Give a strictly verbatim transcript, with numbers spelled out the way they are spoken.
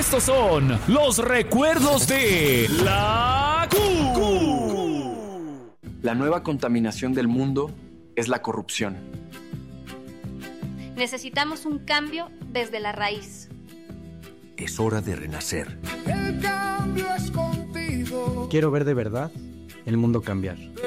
Estos son los recuerdos de la Q. La nueva contaminación del mundo es la corrupción. Necesitamos un cambio desde la raíz. Es hora de renacer. El cambio es contigo. Quiero ver de verdad el mundo cambiar.